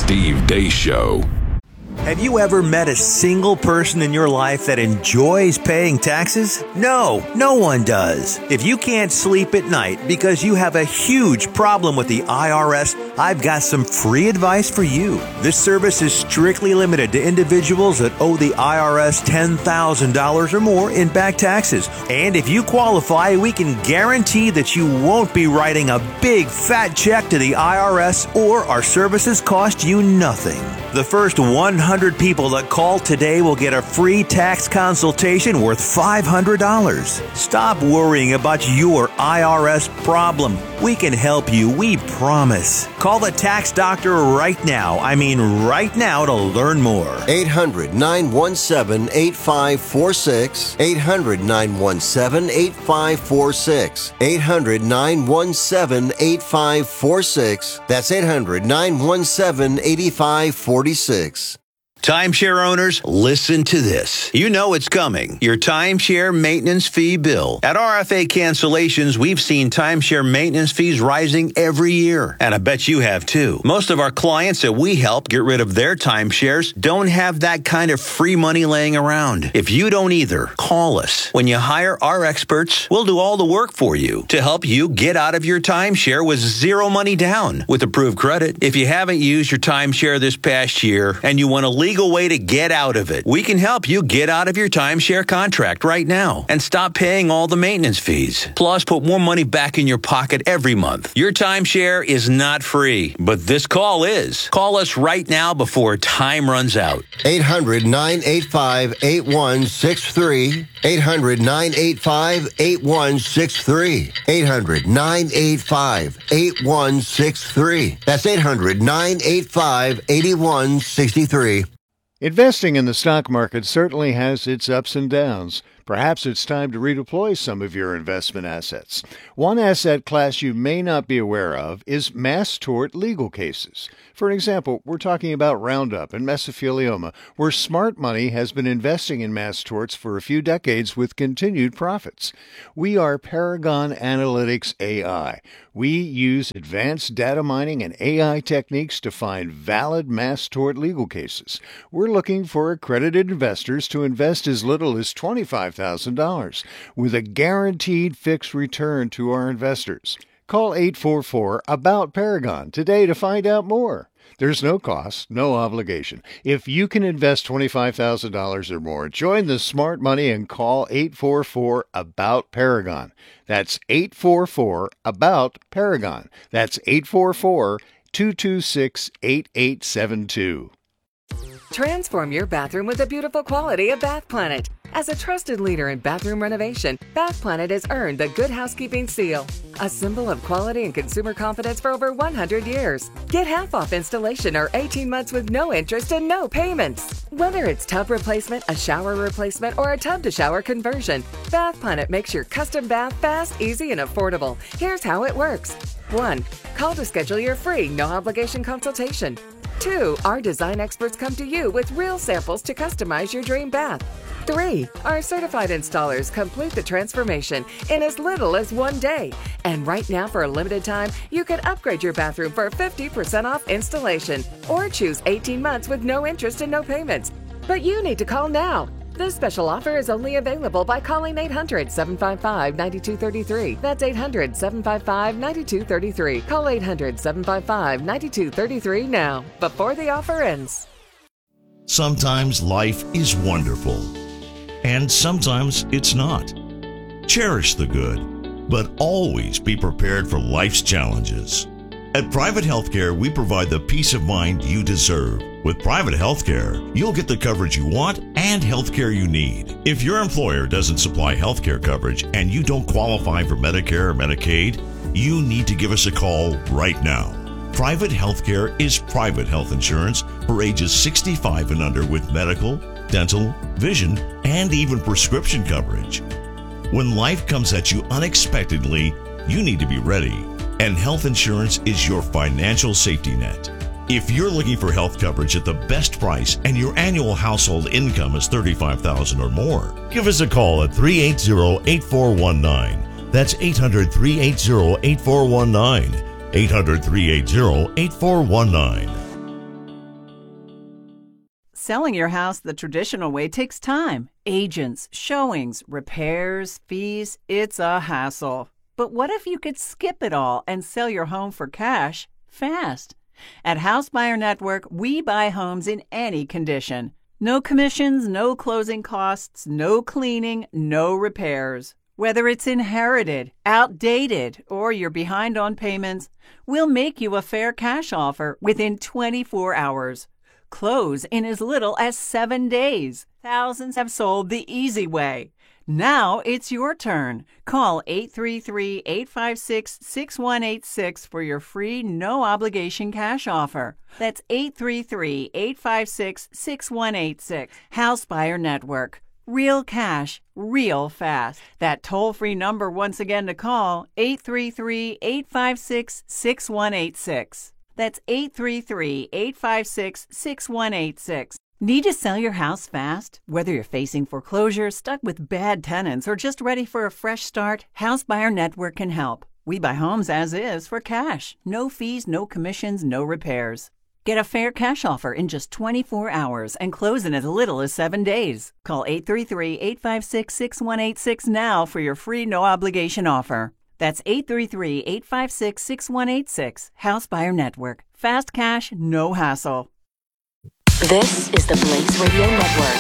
Steve Deace Show. Have you ever met a single person in your life that enjoys paying taxes? No one does. If you can't sleep at night because you have a huge problem with the IRS, I've got some free advice for you. This service is strictly limited to individuals that owe the IRS $10,000 or more in back taxes. And if you qualify, we can guarantee that you won't be writing a big fat check to the IRS, or our services cost you nothing. The first 100 people that call today will get a free tax consultation worth $500. Stop worrying about your IRS problem. We can help you, we promise. Call the tax doctor right now. I mean right now, to learn more. 800-917-8546. 800-917-8546. 800-917-8546. That's 800-917-8546. Timeshare owners, listen to this. You know it's coming. Your timeshare maintenance fee bill. At RFA Cancellations, we've seen timeshare maintenance fees rising every year. And I bet you have too. Most of our clients that we help get rid of their timeshares don't have that kind of free money laying around. If you don't either, call us. When you hire our experts, we'll do all the work for you to help you get out of your timeshare with zero money down with approved credit. If you haven't used your timeshare this past year and you want a legal way to get out of it, we can help you get out of your timeshare contract right now and stop paying all the maintenance fees. Plus, put more money back in your pocket every month. Your timeshare is not free, but this call is. Call us right now before time runs out. 800-985-8163. 800-985-8163. 800-985-8163. That's 800-985-8163. Investing in the stock market certainly has its ups and downs. Perhaps it's time to redeploy some of your investment assets. One asset class you may not be aware of is mass tort legal cases. For example, we're talking about Roundup and mesothelioma, where smart money has been investing in mass torts for a few decades with continued profits. We are Paragon Analytics AI. We use advanced data mining and AI techniques to find valid mass tort legal cases. We're looking for accredited investors to invest as little as $25,000 with a guaranteed fixed return to our investors. Call 844-ABOUT-PARAGON today to find out more. There's no cost, no obligation. If you can invest $25,000 or more, join the smart money and call 844-ABOUT-PARAGON. That's 844-ABOUT-PARAGON. That's 844-226-8872. Transform your bathroom with the beautiful quality of Bath Planet. As a trusted leader in bathroom renovation, Bath Planet has earned the Good Housekeeping seal, a symbol of quality and consumer confidence for over 100 years. Get half off installation or 18 months with no interest and no payments. Whether it's tub replacement, a shower replacement, or a tub-to-shower conversion, Bath Planet makes your custom bath fast, easy, and affordable. Here's how it works. 1. Call to schedule your free, no-obligation consultation. 2. Our design experts come to you with real samples to customize your dream bath. 3. Our certified installers complete the transformation in as little as 1 day. And right now, for a limited time, you can upgrade your bathroom for 50% off installation or choose 18 months with no interest and no payments. But you need to call now. This special offer is only available by calling 800-755-9233. That's 800-755-9233. Call 800-755-9233 now, before the offer ends. Sometimes life is wonderful, and sometimes it's not. Cherish the good, but always be prepared for life's challenges. At Private Healthcare, we provide the peace of mind you deserve. With Private Healthcare, you'll get the coverage you want and healthcare you need. If your employer doesn't supply healthcare coverage and you don't qualify for Medicare or Medicaid, you need to give us a call right now. Private Healthcare is private health insurance for ages 65 and under with medical, dental, vision, and even prescription coverage. When life comes at you unexpectedly, you need to be ready. And health insurance is your financial safety net. If you're looking for health coverage at the best price and your annual household income is $35,000 or more, give us a call at 380-8419. That's 800-380-8419. 800-380-8419. Selling your house the traditional way takes time. Agents, showings, repairs, fees. It's a hassle. But what if you could skip it all and sell your home for cash fast? At House Buyer Network, we buy homes in any condition. No commissions, no closing costs, no cleaning, no repairs. Whether it's inherited, outdated, or you're behind on payments, we'll make you a fair cash offer within 24 hours. Close in as little as 7 days. Thousands have sold the easy way. Now it's your turn. Call 833-856-6186 for your free, no-obligation cash offer. That's 833-856-6186. House Buyer Network. Real cash, real fast. That toll-free number once again to call, 833-856-6186. That's 833-856-6186. Need to sell your house fast? Whether you're facing foreclosure, stuck with bad tenants, or just ready for a fresh start, House Buyer Network can help. We buy homes as is for cash. No fees, no commissions, no repairs. Get a fair cash offer in just 24 hours and close in as little as 7 days. Call 833-856-6186 now for your free no-obligation offer. That's 833-856-6186. House Buyer Network. Fast cash, no hassle. This is the Blaze Radio Network.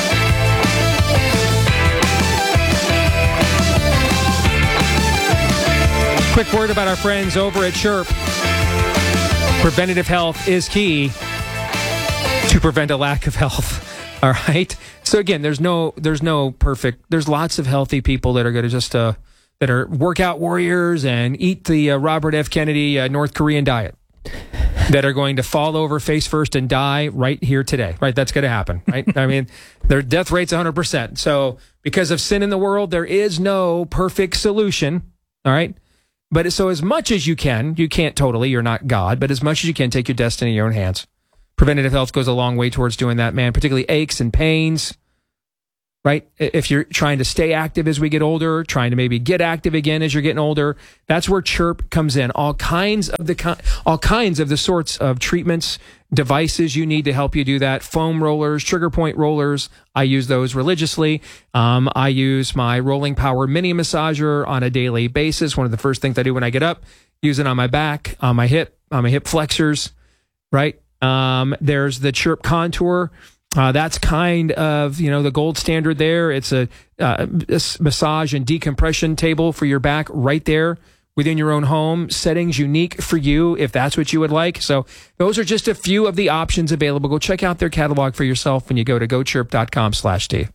Quick word about our friends over at Chirp. Preventative health is key to prevent a lack of health. All right. So again, there's no perfect. There's lots of healthy people that are going to just that are workout warriors and eat the Robert F. Kennedy North Korean diet, that are going to fall over face first and die right here today. Right. That's going to happen. Right. I mean, their death rate's 100%. So because of sin in the world, there is no perfect solution. All right. But so as much as you can't totally, you're not God, but as much as you can, take your destiny in your own hands. Preventative health goes a long way towards doing that, man, particularly aches and pains, right? If you're trying to stay active as we get older, trying to maybe get active again as you're getting older, that's where Chirp comes in. All kinds of the sorts of treatments, devices you need to help you do that. Foam rollers, trigger point rollers. I use those religiously. I use my Rolling Power mini massager on a daily basis. One of the first things I do when I get up, use it on my back, on my hip flexors, right? There's the Chirp Contour. That's kind of, the gold standard there. It's a massage and decompression table for your back right there within your own home. Settings unique for you if that's what you would like. So those are just a few of the options available. Go check out their catalog for yourself when you go to gochirp.com/Steve.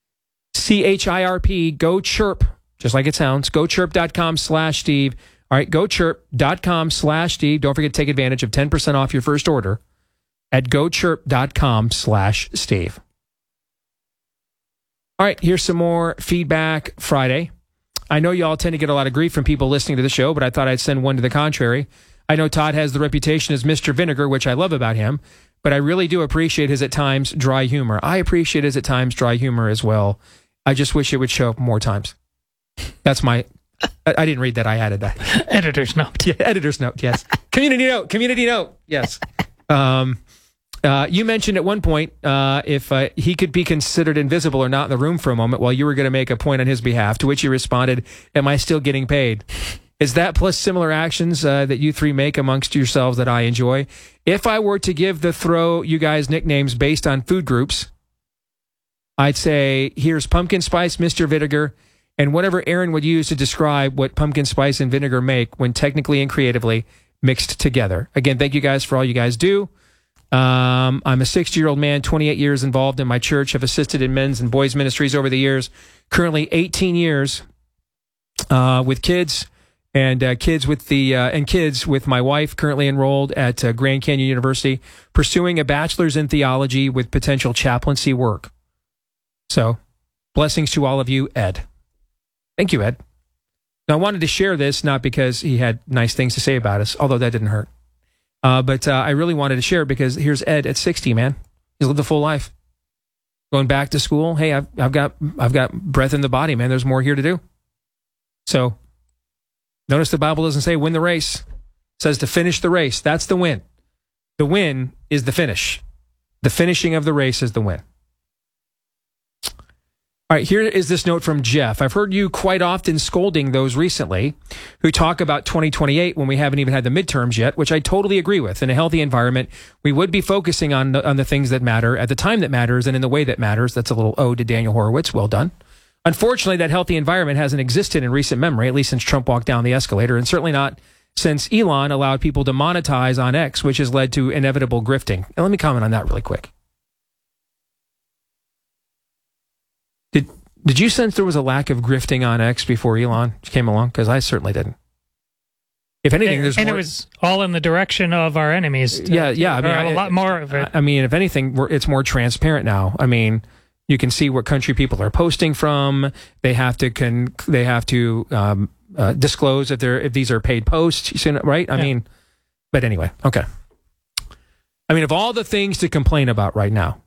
CHIRP, GoChirp, just like it sounds, gochirp.com/Steve. All right, gochirp.com/Steve. Don't forget to take advantage of 10% off your first order at gochirp.com/Steve. All right, here's some more Feedback Friday. I know y'all tend to get a lot of grief from people listening to the show, but I thought I'd send one to the contrary. I know Todd has the reputation as Mr. Vinegar, which I love about him, but I really do appreciate his at times dry humor. I appreciate his at times dry humor as well. I just wish it would show up more times. That's my... I didn't read that. I added that. Editor's note. Yeah, editor's note, yes. Community note, yes. You mentioned at one point if he could be considered invisible or not in the room for a moment while you were going to make a point on his behalf, to which you responded, am I still getting paid? Is that plus similar actions that you three make amongst yourselves that I enjoy? If I were to give the throw you guys nicknames based on food groups, I'd say, here's pumpkin spice, Mr. Vinegar, and whatever Aaron would use to describe what pumpkin spice and vinegar make when technically and creatively mixed together. Again, thank you guys for all you guys do. I'm a 60-year-old man, 28 years involved in my church, have assisted in men's and boys ministries over the years, currently 18 years with kids and kids with my wife, currently enrolled at Grand Canyon University, pursuing a bachelor's in theology with potential chaplaincy work. So, blessings to all of you, Ed. Thank you, Ed. Now, I wanted to share this, not because he had nice things to say about us, although that didn't hurt. But I really wanted to share it because here's Ed at 60, man. He's lived a full life. Going back to school. Hey, I've got breath in the body, man. There's more here to do. So notice the Bible doesn't say win the race. It says to finish the race. That's the win. The win is the finish. The finishing of the race is the win. All right, here is this note from Jeff. I've heard you quite often scolding those recently who talk about 2028 when we haven't even had the midterms yet, which I totally agree with. In a healthy environment, we would be focusing on the things that matter at the time that matters and in the way that matters. That's a little ode to Daniel Horowitz. Well done. Unfortunately, that healthy environment hasn't existed in recent memory, at least since Trump walked down the escalator, and certainly not since Elon allowed people to monetize on X, which has led to inevitable grifting. And let me comment on that really quick. Did you sense there was a lack of grifting on X before Elon came along? Because I certainly didn't. If anything, there's and more. It was all in the direction of our enemies. Yeah. I mean, a lot more of it. I mean, if anything, it's more transparent now. I mean, you can see what country people are posting from. They have to disclose if these are paid posts, right? I mean, but anyway, okay. I mean, of all the things to complain about right now,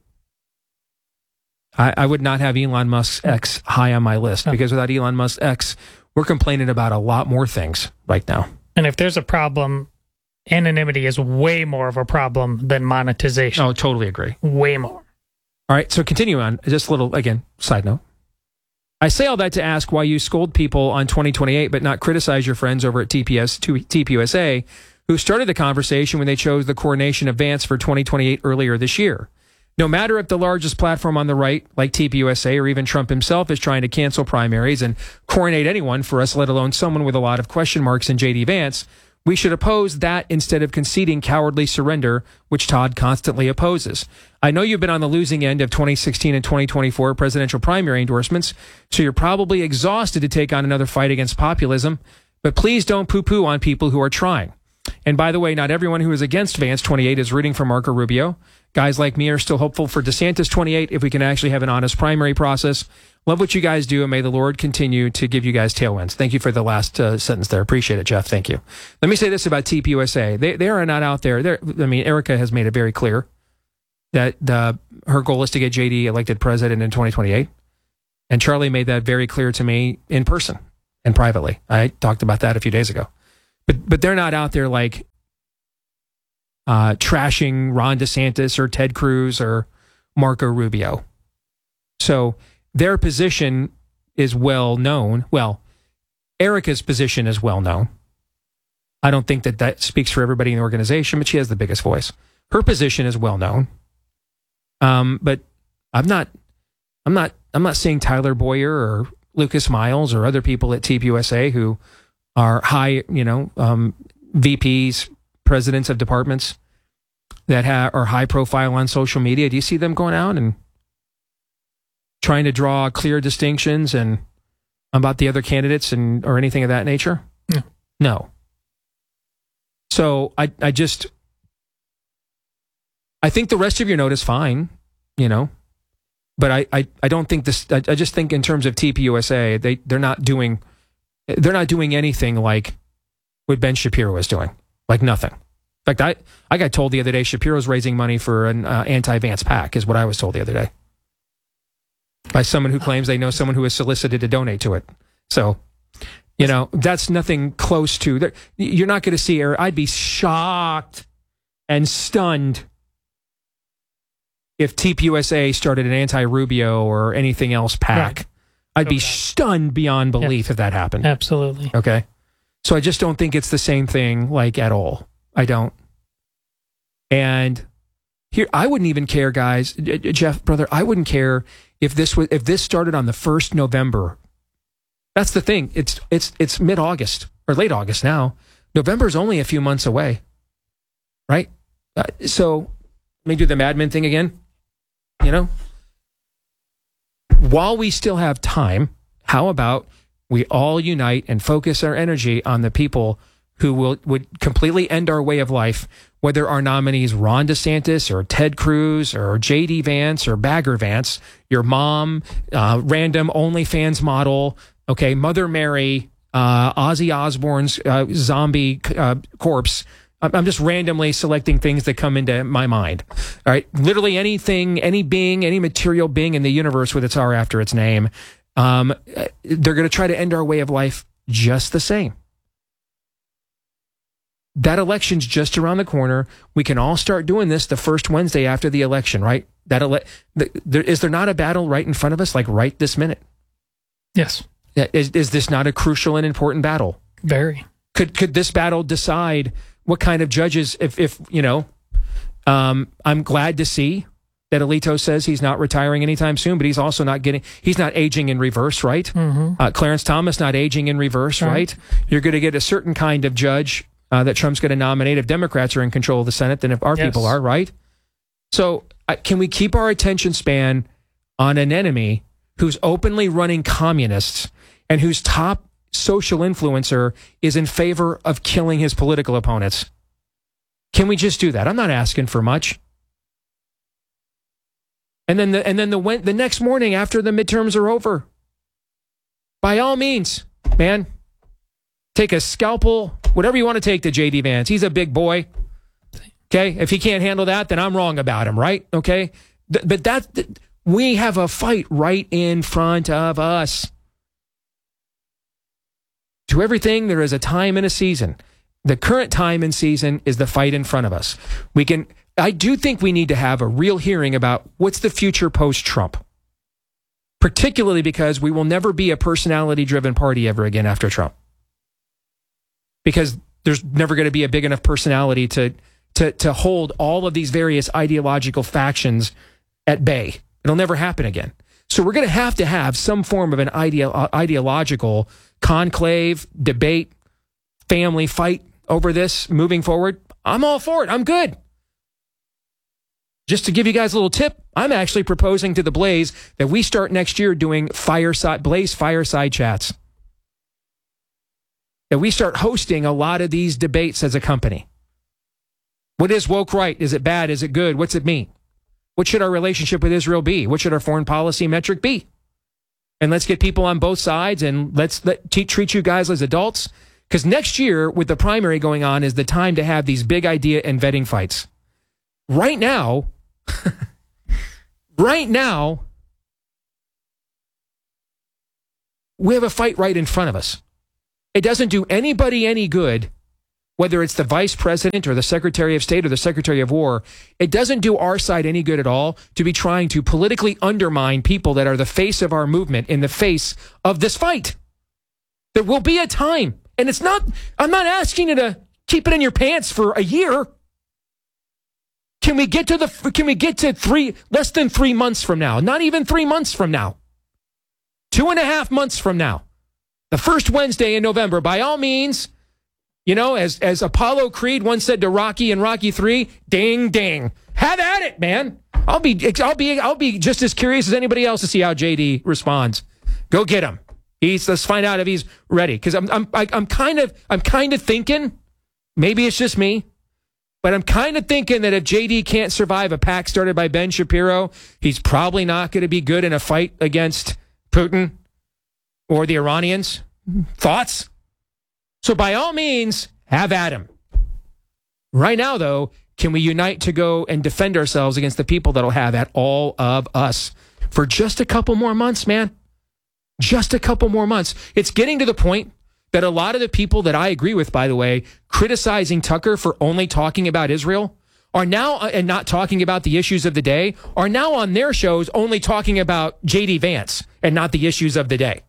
I would not have Elon Musk's X high on my list because without Elon Musk's X, we're complaining about a lot more things right now. And if there's a problem, anonymity is way more of a problem than monetization. Oh, totally agree. Way more. All right, so continue on. Just a little, again, side note. I say all that to ask why you scold people on 2028 but not criticize your friends over at TPUSA who started the conversation when they chose the coronation of Vance for 2028 earlier this year. No matter if the largest platform on the right, like TPUSA or even Trump himself, is trying to cancel primaries and coronate anyone for us, let alone someone with a lot of question marks in J.D. Vance, we should oppose that instead of conceding cowardly surrender, which Todd constantly opposes. I know you've been on the losing end of 2016 and 2024 presidential primary endorsements, so you're probably exhausted to take on another fight against populism, but please don't poo-poo on people who are trying. And by the way, not everyone who is against Vance 28 is rooting for Marco Rubio. Guys like me are still hopeful for DeSantis 28 if we can actually have an honest primary process. Love what you guys do, and may the Lord continue to give you guys tailwinds. Thank you for the last sentence there. Appreciate it, Jeff. Thank you. Let me say this about TPUSA. They are not out there. I mean, Erica has made it very clear that her goal is to get JD elected president in 2028. And Charlie made that very clear to me in person and privately. I talked about that a few days ago. But they're not out there like trashing Ron DeSantis or Ted Cruz or Marco Rubio. So their position is well known. Well, Erica's position is well known. I don't think that speaks for everybody in the organization, but she has the biggest voice. Her position is well known. But I'm not seeing Tyler Boyer or Lucas Miles or other people at TPUSA who are high, VPs, presidents of departments that are high profile on social media. Do you see them going out and trying to draw clear distinctions and about the other candidates or anything of that nature? No. So I think the rest of your note is fine, but I don't think this. I just think in terms of TPUSA, they're not doing anything like what Ben Shapiro is doing, like nothing. In fact, I got told the other day Shapiro's raising money for an anti-Vance PAC, is what I was told the other day by someone who claims they know someone who is solicited to donate to it. So, that's nothing close to. You're not going to see. I'd be shocked and stunned if TPUSA started an anti-Rubio or anything else PAC. Right. I'd be stunned beyond belief if that happened. Absolutely. Okay. So I just don't think it's the same thing, at all. I don't. And here, I wouldn't even care, guys. Jeff, brother, I wouldn't care if this started on the 1st November. That's the thing. It's mid-August or late August now. November is only a few months away, right? So let me do the Mad Men thing again. While we still have time, how about we all unite and focus our energy on the people who would completely end our way of life, whether our nominees Ron DeSantis or Ted Cruz or J.D. Vance or Bagger Vance, your mom, random OnlyFans model, okay, Mother Mary, Ozzy Osbourne's zombie corpse. I'm just randomly selecting things that come into my mind. All right. Literally anything, any being, any material being in the universe with its R after its name. They're going to try to end our way of life just the same. that election's just around the corner. We can all start doing this the first Wednesday after the election, right? Is there not a battle right in front of us, like right this minute? Yes. Is this not a crucial and important battle? Very. Could this battle decide what kind of judges, if you know, I'm glad to see that Alito says he's not retiring anytime soon, but he's also he's not aging in reverse, right? Mm-hmm. Clarence Thomas not aging in reverse, right? You're going to get a certain kind of judge that Trump's going to nominate if Democrats are in control of the Senate than if our people are, right? So can we keep our attention span on an enemy who's openly running communists and whose top social influencer is in favor of killing his political opponents? Can we just do that? I'm not asking for much. And then the next morning after the midterms are over, by all means, man, take a scalpel, whatever you want to take to J.D. Vance. He's a big boy. Okay? If he can't handle that, then I'm wrong about him, right? Okay? But we have a fight right in front of us. To everything, there is a time and a season. The current time and season is the fight in front of us. I do think we need to have a real hearing about what's the future post-Trump. Particularly because we will never be a personality-driven party ever again after Trump. Because there's never going to be a big enough personality to hold all of these various ideological factions at bay. It'll never happen again. So we're going to have some form of an ideological conclave, debate, family fight over this moving forward. I'm all for it. I'm good. Just to give you guys a little tip, I'm actually proposing to the Blaze that we start next year doing Blaze fireside chats. That we start hosting a lot of these debates as a company. What is woke right? Is it bad? Is it good? What's it mean? What should our relationship with Israel be? What should our foreign policy metric be? And let's get people on both sides and let's treat you guys as adults. Because next year, with the primary going on, is the time to have these big idea and vetting fights. Right now, we have a fight right in front of us. It doesn't do anybody any good, whether it's the vice president or the secretary of state or the secretary of war. It doesn't do our side any good at all to be trying to politically undermine people that are the face of our movement in the face of this fight. There will be a time, and I'm not asking you to keep it in your pants for a year. Can we get to less than 3 months from now? Not even 3 months from now. 2.5 months from now. The first Wednesday in November, by all means, you know, as Apollo Creed once said to Rocky in Rocky 3, ding, ding. Have at it, man. I'll be just as curious as anybody else to see how JD responds. Go get him. Let's find out if he's ready. Because I'm kind of thinking, maybe it's just me, but I'm kind of thinking that if JD can't survive a pack started by Ben Shapiro, he's probably not going to be good in a fight against Putin or the Iranians. Thoughts? So by all means, have at him. Right now, though, can we unite to go and defend ourselves against the people that'll have at all of us for just a couple more months, man? Just a couple more months. It's getting to the point that a lot of the people that I agree with, by the way, criticizing Tucker for only talking about Israel are now, and not talking about the issues of the day, are now on their shows only talking about J.D. Vance and not the issues of the day.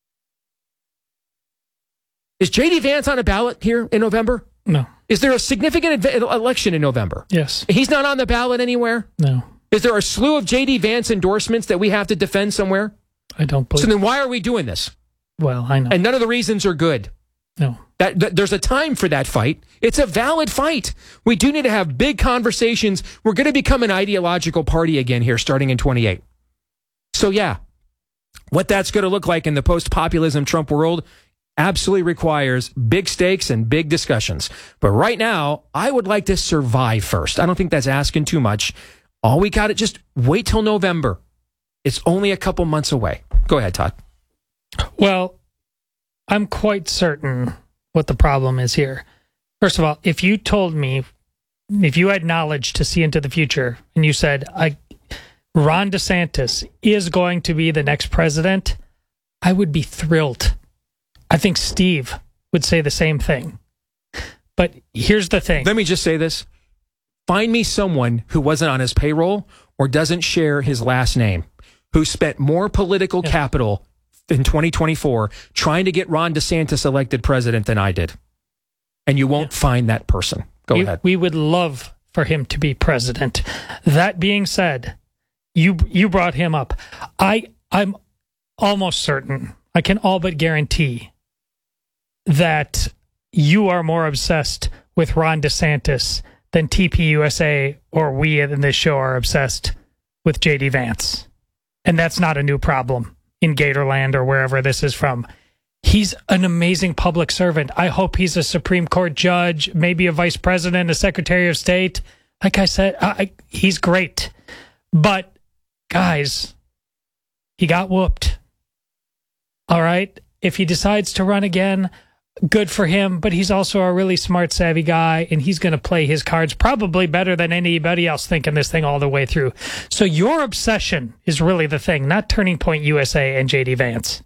Is J.D. Vance on a ballot here in November? No. Is there a significant election in November? Yes. He's not on the ballot anywhere? No. Is there a slew of J.D. Vance endorsements that we have to defend somewhere? I don't believe. So then why are we doing this? Well, I know. And none of the reasons are good. No. That there's a time for that fight. It's a valid fight. We do need to have big conversations. We're going to become an ideological party again here starting in 28. So yeah, what that's going to look like in the post-populism Trump world absolutely requires big stakes and big discussions. But right now, I would like to survive first. I don't think that's asking too much. All we got to just wait till November. It's only a couple months away. Go ahead, Todd. Well, I'm quite certain what the problem is here. First of all, if you told me, if you had knowledge to see into the future, and you said, Ron DeSantis is going to be the next president, I would be thrilled. I think Steve would say the same thing. But here's the thing. Let me just say this. Find me someone who wasn't on his payroll or doesn't share his last name, who spent more political capital in 2024 trying to get Ron DeSantis elected president than I did. And you won't find that person. Go ahead. We would love for him to be president. That being said, you brought him up. I'm almost certain, I can all but guarantee that you are more obsessed with Ron DeSantis than TPUSA or we in this show are obsessed with JD Vance. And that's not a new problem in Gatorland or wherever this is from. He's an amazing public servant. I hope he's a Supreme Court judge, maybe a vice president, a secretary of state. Like I said, he's great. But, guys, he got whooped. All right? If he decides to run again, good for him, but he's also a really smart, savvy guy, and he's going to play his cards probably better than anybody else thinking this thing all the way through. So your obsession is really the thing, not Turning Point USA and JD Vance.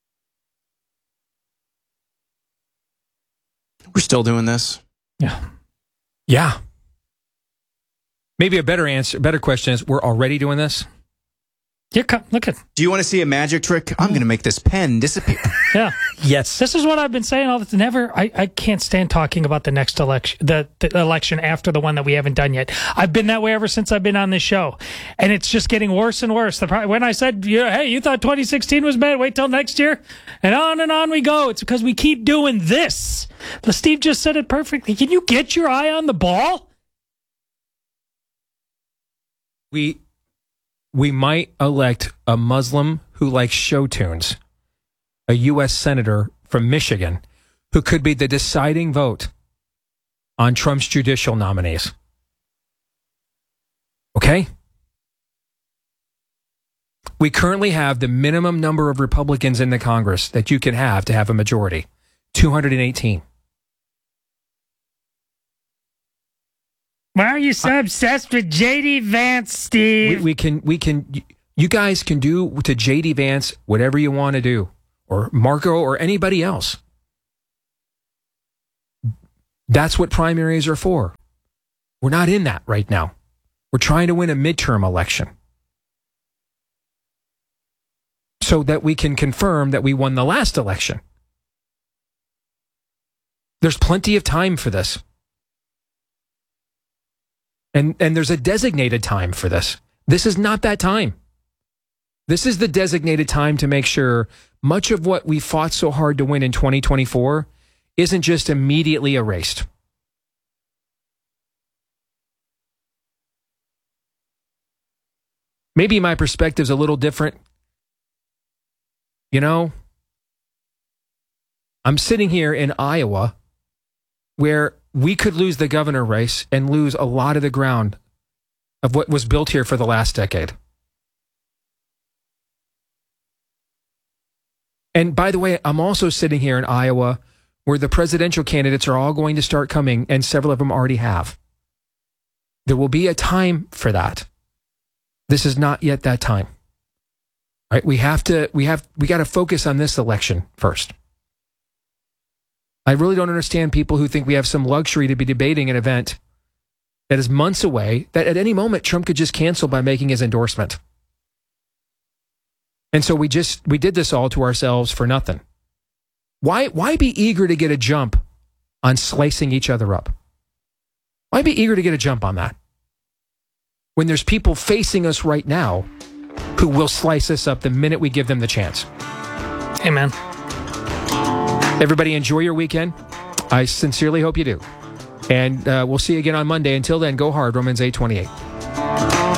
We're still doing this? Yeah. Maybe a better question is, we're already doing this? Look at. Do you want to see a magic trick? I'm going to make this pen disappear. Yeah. Yes. This is what I've been saying all the time. I can't stand talking about the next election, the election after the one that we haven't done yet. I've been that way ever since I've been on this show. And it's just getting worse and worse. When I said, hey, you thought 2016 was bad, wait till next year. And on we go. It's because we keep doing this. Steve just said it perfectly. Can you get your eye on the ball? We might elect a Muslim who likes show tunes, a U.S. senator from Michigan, who could be the deciding vote on Trump's judicial nominees. Okay? We currently have the minimum number of Republicans in the Congress that you can have to have a majority, 218. Why are you so obsessed with JD Vance, Steve? You guys can do to JD Vance whatever you want to do, or Marco or anybody else. That's what primaries are for. We're not in that right now. We're trying to win a midterm election so that we can confirm that we won the last election. There's plenty of time for this. And there's a designated time for this. This is not that time. This is the designated time to make sure much of what we fought so hard to win in 2024 isn't just immediately erased. Maybe my perspective's a little different. You know, I'm sitting here in Iowa where we could lose the governor race and lose a lot of the ground of what was built here for the last decade. And by the way, I'm also sitting here in Iowa where the presidential candidates are all going to start coming, and several of them already have. There will be a time for that. This is not yet that time. All right? We got to focus on this election first. I really don't understand people who think we have some luxury to be debating an event that is months away, that at any moment Trump could just cancel by making his endorsement. And so we did this all to ourselves for nothing. Why be eager to get a jump on slicing each other up? Why be eager to get a jump on that? When there's people facing us right now who will slice us up the minute we give them the chance. Amen. Everybody enjoy your weekend. I sincerely hope you do. And we'll see you again on Monday. Until then, go hard, Romans 8:28.